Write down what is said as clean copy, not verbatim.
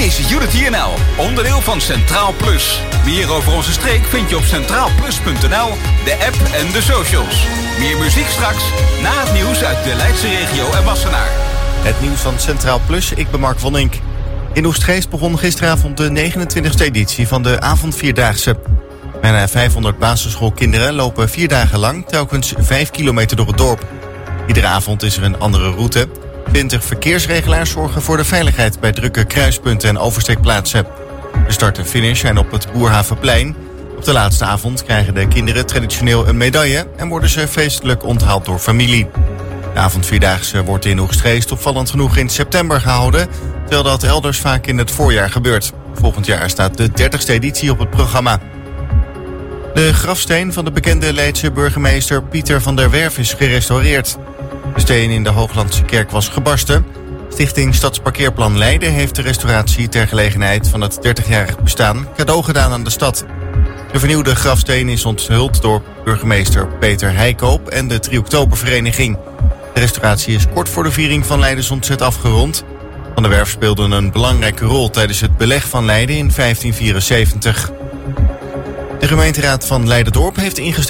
is Unity NL, onderdeel van Centraal Plus. Meer over onze streek vind je op centraalplus.nl, de app en de socials. Meer muziek straks, na het nieuws uit de Leidse regio en Wassenaar. Het nieuws van Centraal Plus, ik ben Mark van Ink. In Oegstgeest begon gisteravond de 29e editie van de avondvierdaagse. Bijna 500 basisschoolkinderen lopen 4 dagen lang telkens 5 kilometer door het dorp. Iedere avond is er een andere route. 20 verkeersregelaars zorgen voor de veiligheid bij drukke kruispunten en oversteekplaatsen. De start en finish zijn op het Boerhavenplein. Op de laatste avond krijgen de kinderen traditioneel een medaille en worden ze feestelijk onthaald door familie. De avondvierdaagse wordt in Oegstgeest opvallend genoeg in september gehouden, terwijl dat elders vaak in het voorjaar gebeurt. Volgend jaar staat de 30e editie op het programma. De grafsteen van de bekende Leidse burgemeester Pieter van der Werf is gerestaureerd. De steen in de Hooglandse kerk was gebarsten. Stichting Stadsparkeerplan Leiden heeft de restauratie ter gelegenheid van het 30-jarig bestaan cadeau gedaan aan de stad. De vernieuwde grafsteen is onthuld door burgemeester Peter Heikoop en de 3 Oktobervereniging. De restauratie is kort voor de viering van Leidens ontzet afgerond. Van der Werf speelde een belangrijke rol tijdens het beleg van Leiden in 1574. De gemeenteraad van Leiden-dorp heeft ingestemd